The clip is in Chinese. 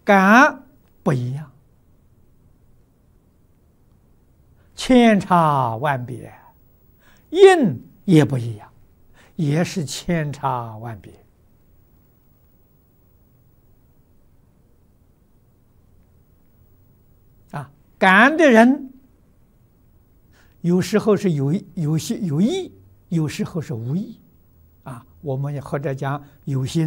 感不一样，千差万别，应也不一样，也是千差万别。感的人，有时候是有意，有时候是无意。我们或者讲有心。